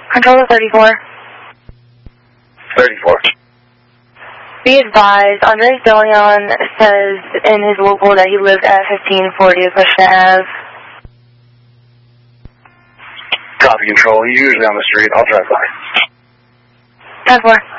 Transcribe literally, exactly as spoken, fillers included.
Controller thirty-four. thirty-four. Be advised, Andres DeLeon says in his local that he lived at fifteen forty Acushnet Avenue. Copy, Control. He's usually on the street. I'll drive by. ten four.